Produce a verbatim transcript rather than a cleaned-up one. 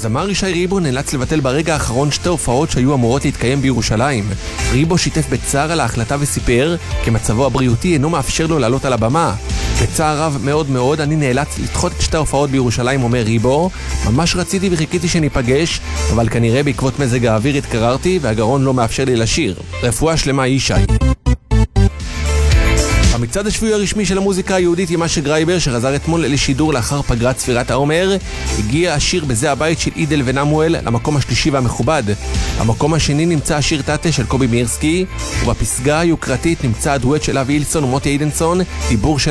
הזמר ישי ריבו נאלץ לבטל ברגע האחרון שתי הופעות שהיו אמורות להתקיים בירושלים. ריבו שיתף בצער על ההחלטה וסיפר כי מצבו הבריאותי אינו מאפשר לו לעלות על הבמה. בצער רב מאוד מאוד אני נאלץ לדחות את שתי ההופעות בירושלים, אומר ריבו. ממש רציתי וחיכיתי שניפגש, אבל כנראה בעקבות מזג האוויר התקררתי והגרון לא מאפשר לי לשיר. רפואה שלמה ישי. המצעד השבועי הרשמי של המוזיקה היהודית עם אשר גרייבר, שחזר אתמול לשידור לאחר פגרת ספירת העומר, הגיע השיר בזה הבית של אידל ונמואל למקום השלישי והמכובד. במקום השני נמצא השיר תתה של קובי מירסקי, ובפסגה היוקרתית נמצא הדואט של אבי אילסון ומוטי אידנסון, דיבור של